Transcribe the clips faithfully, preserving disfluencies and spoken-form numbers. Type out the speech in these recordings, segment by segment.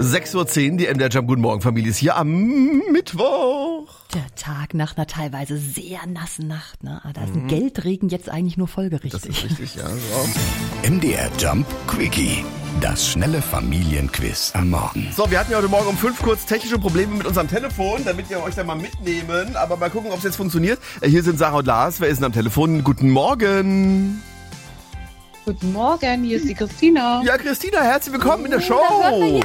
sechs Uhr zehn, die M D R Jump. Guten Morgen, Familie, ist hier am Mittwoch. Der Tag nach einer teilweise sehr nassen Nacht. Ne? Da ist ein mhm. Geldregen jetzt eigentlich nur folgerichtig. Das ist richtig, ja. So. M D R Jump Quickie. Das schnelle Familienquiz am Morgen. So, wir hatten ja heute Morgen um fünf kurz technische Probleme mit unserem Telefon, damit wir euch da mal mitnehmen. Aber mal gucken, ob es jetzt funktioniert. Hier sind Sarah und Lars. Wer ist denn am Telefon? Guten Morgen. Guten Morgen, hier ist die Christina. Ja, Christina, herzlich willkommen in der Show. Juhu!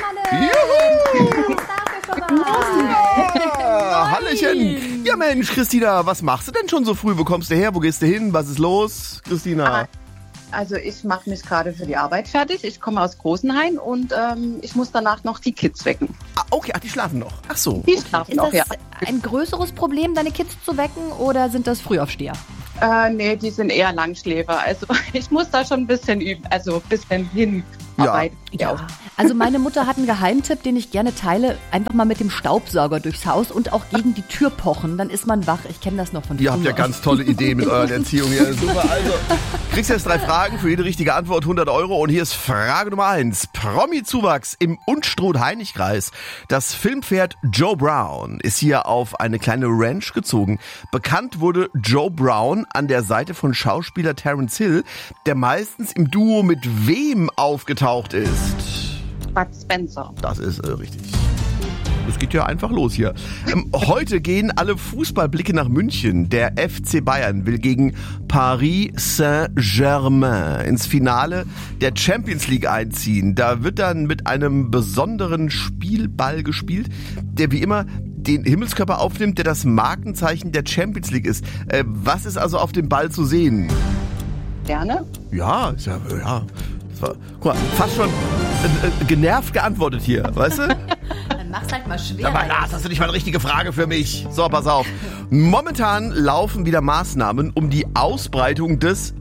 Ja, Hallöchen. Ja, Mensch, Christina, was machst du denn schon so früh? Wo kommst du her? Wo gehst du hin? Was ist los, Christina? Also ich mache mich gerade für die Arbeit fertig. Ich komme aus Großenhain und ähm, ich muss danach noch die Kids wecken. Ah, okay, ach, die schlafen noch. Ach so. Die schlafen Ist noch, das ja. ein größeres Problem, deine Kids zu wecken, oder sind das Frühaufsteher? Äh, nee, die sind eher Langschläfer. Also ich muss da schon ein bisschen üben, also ein bisschen hinarbeiten. Ja. Ja. Also meine Mutter hat einen Geheimtipp, den ich gerne teile. Einfach mal mit dem Staubsauger durchs Haus und auch gegen die Tür pochen. Dann ist man wach. Ich kenne das noch von früher. Ihr habt ja ganz tolle Ideen mit eurer Erziehung hier. Super. Also, kriegst jetzt drei Fragen, für jede richtige Antwort hundert Euro. Und hier ist Frage Nummer eins. Promi-Zuwachs im Unstrut-Heinig-Kreis. Das Filmpferd Joe Brown ist hier auf eine kleine Ranch gezogen. Bekannt wurde Joe Brown an der Seite von Schauspieler Terence Hill, der meistens im Duo mit wem aufgetaucht ist? Bud Spencer. Das ist äh, richtig. Es geht ja einfach los hier. Ähm, heute gehen alle Fußballblicke nach München. Der F C Bayern will gegen Paris Saint-Germain ins Finale der Champions League einziehen. Da wird dann mit einem besonderen Spielball gespielt, der wie immer den Himmelskörper aufnimmt, der das Markenzeichen der Champions League ist. Äh, was ist also auf dem Ball zu sehen? Gerne? Ja, ist ja, ja. Das war, guck mal, fast schon äh, äh, genervt geantwortet hier, weißt du? Dann mach's halt mal schwer. Aber Lars, hast du nicht mal eine richtige Frage für mich? So, pass auf. Momentan laufen wieder Maßnahmen, um die Ausbreitung des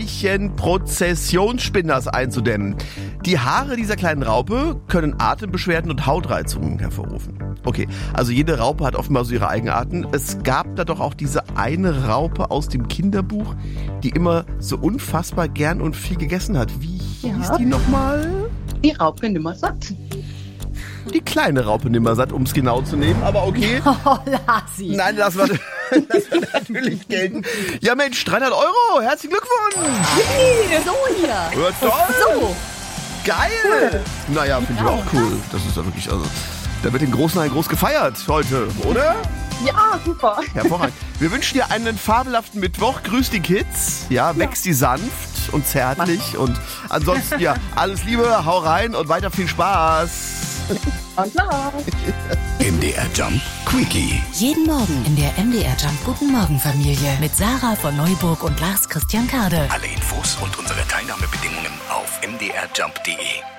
Eichenprozessionsspinners einzudämmen. Die Haare dieser kleinen Raupe können Atembeschwerden und Hautreizungen hervorrufen. Okay, also jede Raupe hat offenbar so ihre Eigenarten. Es gab da doch auch diese eine Raupe aus dem Kinderbuch, die immer so unfassbar gern und viel gegessen hat. Wie hieß Ja. die nochmal? Die Raupe nimmersatt. Die kleine Raupe Nimmersatt, um es genau zu nehmen, aber okay. Oh, Lasi. Nein, das war, das war natürlich gelten. Ja Mensch, dreihundert Euro, herzlichen Glückwunsch. So hier. Ja, toll. So. Geil. Naja, finde ich auch cool. Das ist ja wirklich, also, da wird in Großenhain groß gefeiert heute, oder? Ja, super. Hervorragend. Wir wünschen dir einen fabelhaften Mittwoch. Grüß die Kids. Ja, wächst die sanft und zärtlich. Und ansonsten, ja, alles Liebe, hau rein und weiter viel Spaß. Und klar. M D R Jump Quickie. Jeden Morgen in der M D R Jump Guten Morgen Familie mit Sarah von Neuburg und Lars Christian Kade. Alle Infos und unsere Teilnahmebedingungen auf m d r jump punkt d e.